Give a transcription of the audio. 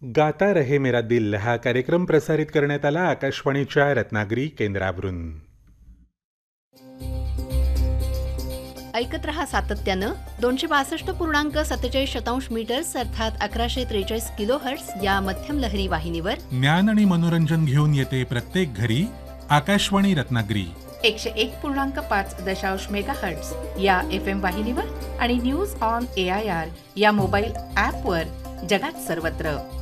गाता रहे मेरा दिल हा कार्यक्रम प्रसारित करण्यात आला आकाशवाणीच्या रत्नागिरी केंद्रावरून. ऐकत रहा सातत्यानं 262.47 मीटर्स अर्थात 1143 किलोहर्ट्ज या मध्यम लहरी वाहिनीवर. ज्ञान आणि मनोरंजन घेऊन येते प्रत्येक घरी आकाशवाणी रत्नागिरी. 101.5 मेगाहर्ट्ज या FM वाहिनीवर आणि न्यूज ऑन AIR या मोबाईल ॲपवर जगात सर्वत्र.